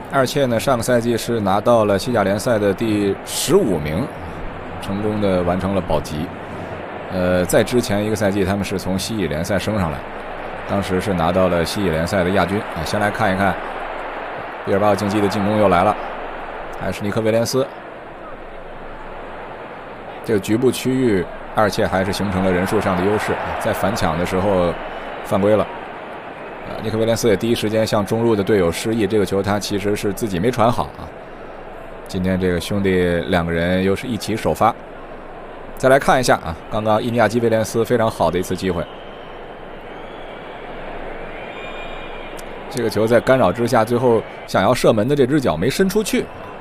二切呢，上个赛季是拿到了西甲联赛的第15名，成功的完成了保级。在之前一个赛季，他们是从西乙联赛升上来，当时是拿到了西乙联赛的亚军。先来看一看毕尔巴鄂竞技的进攻又来了，还是尼科威廉斯。这个局部区域，二切还是形成了人数上的优势，在反抢的时候犯规了。尼科威廉斯也第一时间向中路的队友示意，这个球他其实是自己没传好啊。今天这个兄弟两个人又是一起首发。再来看一下啊，刚刚伊尼亚基威廉斯非常好的一次机会，这个球在干扰之下，最后想要射门的这只脚没伸出去，